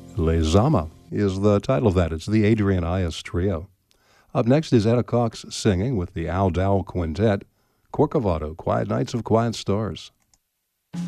Les Zama is the title of that. It's the Adrian Ayas Trio. Up next is Etta Cox singing with the Al Dowell Quintet, Corcovado, Quiet Nights of Quiet Stars.